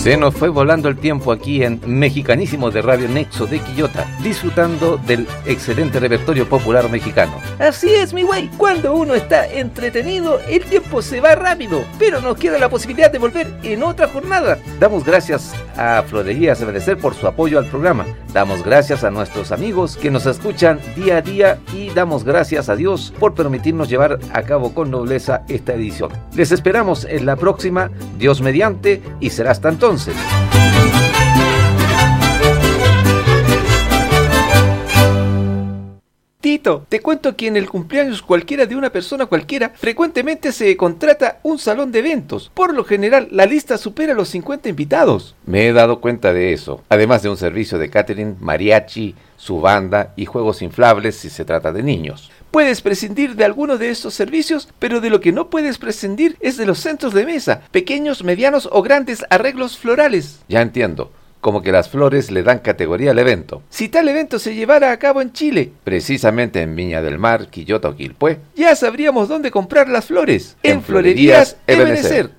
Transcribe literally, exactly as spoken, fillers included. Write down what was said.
Se nos fue volando el tiempo aquí en Mexicanísimo de Radio Nexo de Quillota, disfrutando del excelente repertorio popular mexicano. Así es, mi güey. Cuando uno está entretenido, el tiempo se va rápido, pero nos queda la posibilidad de volver en otra jornada. Damos gracias a Florerías Amanecer por su apoyo al programa. Damos gracias a nuestros amigos que nos escuchan día a día y damos gracias a Dios por permitirnos llevar a cabo con nobleza esta edición. Les esperamos en la próxima, Dios mediante, y será hasta entonces. Tito, te cuento que en el cumpleaños cualquiera de una persona cualquiera, frecuentemente se contrata un salón de eventos. Por lo general, la lista supera los cincuenta invitados. Me he dado cuenta de eso, además de un servicio de catering, mariachi, su banda y juegos inflables si se trata de niños. Puedes prescindir de algunos de estos servicios, pero de lo que no puedes prescindir es de los centros de mesa, pequeños, medianos o grandes arreglos florales. Ya entiendo. Como que las flores le dan categoría al evento. Si tal evento se llevara a cabo en Chile, precisamente en Viña del Mar, Quillota o Quilpué, ya sabríamos dónde comprar las flores. En, en Florerías Ebenecer.